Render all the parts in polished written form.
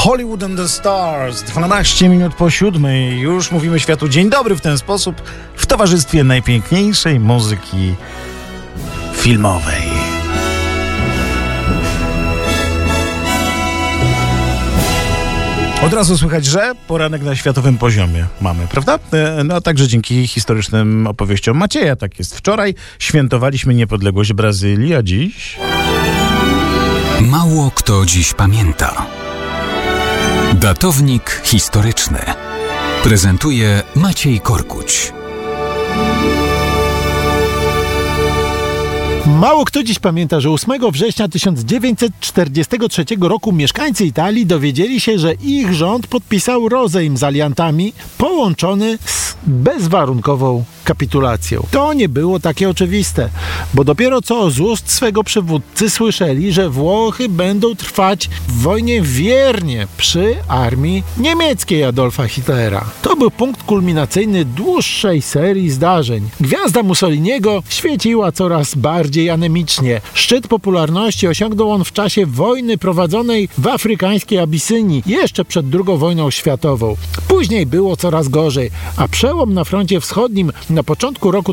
Hollywood and the Stars, 12 minut po 7. Już mówimy światu dzień dobry w ten sposób, w towarzystwie najpiękniejszej muzyki filmowej. Od razu słychać, że poranek na światowym poziomie mamy, prawda? No a także dzięki historycznym opowieściom Macieja, tak jest. Wczoraj świętowaliśmy niepodległość Brazylii, a dziś... Mało kto dziś pamięta. Datownik historyczny prezentuje Maciej Korkuć. Mało kto dziś pamięta, że 8 września 1943 roku mieszkańcy Italii dowiedzieli się, że ich rząd podpisał rozejm z aliantami połączony z bezwarunkową kapitulacją. To nie było takie oczywiste, bo dopiero co z ust swego przywódcy słyszeli, że Włochy będą trwać w wojnie wiernie przy armii niemieckiej Adolfa Hitlera. To był punkt kulminacyjny dłuższej serii zdarzeń. Gwiazda Mussoliniego świeciła coraz bardziej anemicznie. Szczyt popularności osiągnął on w czasie wojny prowadzonej w afrykańskiej Abisynii, jeszcze przed II wojną światową. Później było coraz gorzej, a przełom na froncie wschodnim na początku roku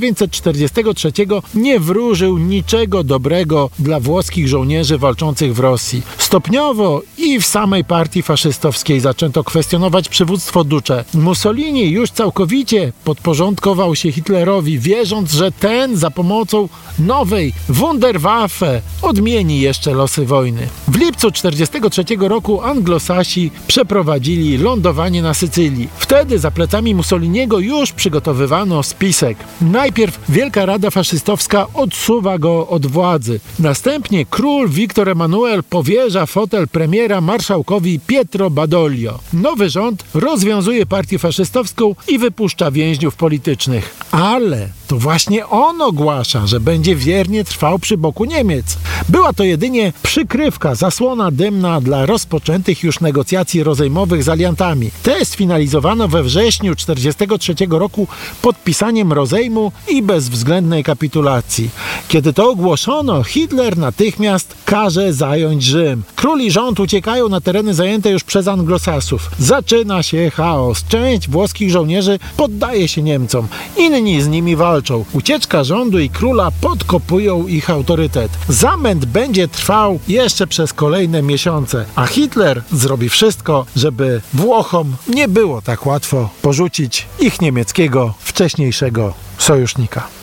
1943 nie wróżył niczego dobrego dla włoskich żołnierzy walczących w Rosji. Stopniowo i w samej partii faszystowskiej zaczęto kwestionować przywództwo Duce. Mussolini już całkowicie podporządkował się Hitlerowi, wierząc, że ten za pomocą nowej Wunderwaffe odmieni jeszcze losy wojny. W lipcu 1943 roku Anglosasi przeprowadzili lądowanie na Sycylii. Wtedy za plecami Mussoliniego już przygotowywano spisek. Najpierw Wielka Rada Faszystowska odsuwa go od władzy. Następnie król Wiktor Emanuel powierza fotel premiera marszałkowi Pietro Badoglio. Nowy rząd rozwiązuje partię faszystowską i wypuszcza więźniów politycznych. Ale to właśnie on ogłasza, że będzie wiernie trwał przy boku Niemiec. Była to jedynie przykrywka, zasłona dymna dla rozpoczętych już negocjacji rozejmowych z aliantami. Te sfinalizowano we wrześniu 1943 roku podpisaniem rozejmu i bezwzględnej kapitulacji. Kiedy to ogłoszono, Hitler natychmiast każe zająć Rzym. Król i rząd uciekają na tereny zajęte już przez Anglosasów. Zaczyna się chaos. Część włoskich żołnierzy poddaje się Niemcom. Inni z nimi walczą. Ucieczka rządu i króla podkopują ich autorytet. Zamęt będzie trwał jeszcze przez kolejne miesiące, a Hitler zrobi wszystko, żeby Włochom nie było tak łatwo porzucić ich niemieckiego wcześniejszego sojusznika.